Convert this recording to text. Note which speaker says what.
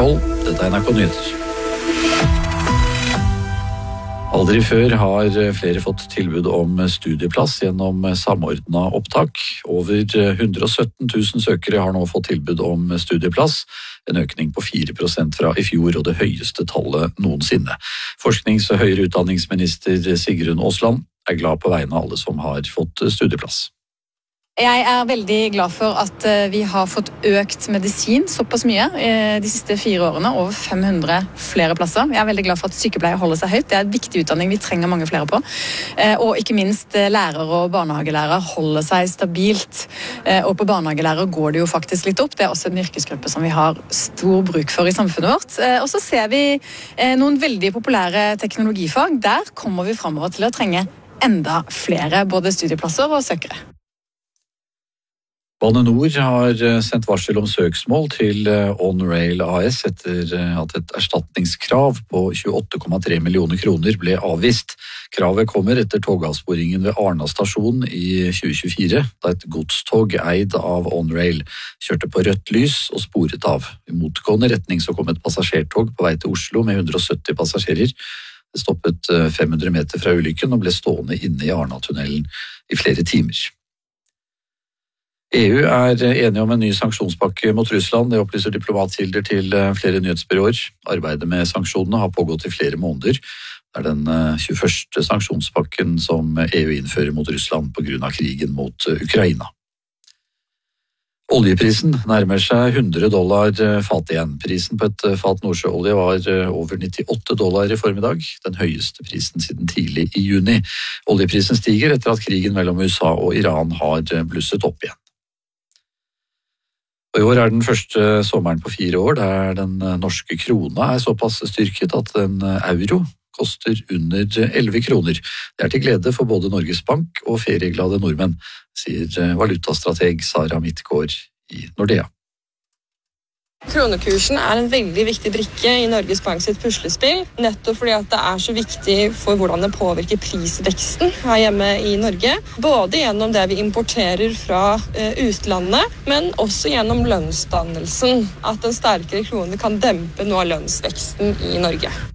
Speaker 1: 12. Dette NRK Nyheter. Aldri før har flere fått tilbud om studieplass gjennom samordnet opptak. Over 117 000 søkere har nå fått tilbud om studieplass, en økning på 4% fra i fjor og det høyeste tallet noensinne. Forsknings- og høyere utdanningsminister Sigrun Aasland er glad på vegne av alle som har fått studieplass.
Speaker 2: Jeg er veldig glad for at vi har fått økt medisin såpass mye de siste 4 årene, over 500 flere plasser. Jeg er veldig glad for at sykepleier holder seg høyt. Det er en viktig utdanning vi trenger mange flere på. Og ikke minst lærere og barnehagelærere holder seg stabilt. Og på barnehagelærer går det jo faktisk litt opp. Det er også en yrkesgruppe som vi har stor bruk for i samfunnet vårt. Og så ser vi noen veldig populære teknologifag. Der kommer vi fremover til å trenge enda flere både studieplasser og søkere.
Speaker 1: Bane NOR har sendt varsel om søksmål til OnRail AS etter at et erstatningskrav på 28,3 millioner kroner ble avvist. Kravet kommer etter togavsporingen ved Arna stasjon i 2024, da et godstog eid av OnRail kjørte på rødt lys og sporet av. I motgående retning så kom et passasjertog på vei til Oslo med 170 passasjerer. Det stoppet 500 meter fra ulykken og ble stående inne i Arna-tunnelen i flere timer. EU er enige om en ny sanksjonspakke mot Russland, det opplyser diplomatkilder til flere nyhetsbyråer. Arbeidet med sanksjonene har pågått i flere måneder. Det er den 21. sanksjonspakken som EU innfører mot Russland på grunn av krigen mot Ukraina. Oljeprisen nærmer seg $100 fat igjen. Prisen på et fat nordsjøolje var over $98 i formiddag, den høyeste prisen siden tidlig i juni. Oljeprisen stiger etter at krigen mellom USA og Iran har blusset opp igjen. Og i år er den første sommeren på 4 år der den norske krona er såpass styrket at en euro koster under 11 kroner. Det er til glede for både Norges Bank og ferieglade nordmenn, sier valutastrateg Sara Midtgaard i Nordea.
Speaker 3: Kronekursen er en veldig viktig brikke i Norges Bank sitt puslespill, nettopp fordi at det er så viktig for hvordan det påvirker prisveksten her hjemme i Norge. Både gjennom det vi importerer fra utlandet, men også gjennom lønnsdannelsen. At en sterkere krone kan dempe noe av lønnsveksten i Norge.